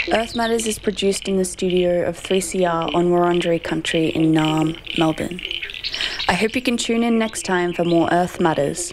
Earth Matters is produced in the studio of 3CR on Wurundjeri country in Naarm, Melbourne. I hope you can tune in next time for more Earth Matters.